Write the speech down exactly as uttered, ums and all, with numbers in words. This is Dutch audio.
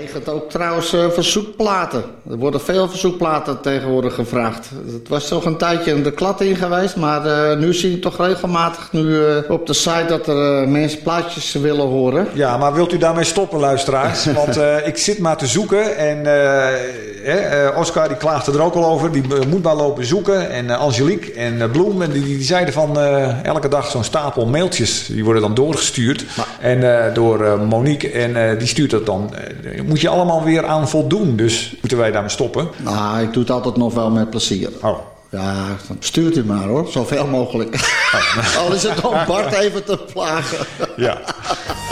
regent ook trouwens uh, verzoekplaten. Er worden veel verzoekplaten tegenwoordig gevraagd. Het was toch een tijdje in de klad in geweest, maar uh, nu zie je toch regelmatig nu uh, op de site dat er uh, mensen plaatjes willen horen. Ja, maar wilt u daarmee stoppen, luisteraars? Want uh, ik zit maar te zoeken en uh, uh, Oscar die klaagde er ook al over. Die uh, moet maar lopen zoeken. En uh, Angelique en uh, Bloem, en die, die zeiden van uh, elke dag zo'n stapel mailtjes. Die worden dan doorgestuurd. Maar. En uh, door uh, Monique en uh, die stuurt dat dan. Uh, moet je allemaal weer aan voldoen. Dus moeten wij daarmee stoppen? Nou, ik doe het altijd nog wel met plezier. Oh. Ja, stuurt u maar hoor, zoveel mogelijk. Oh. Al is het om Bart even te plagen. Ja,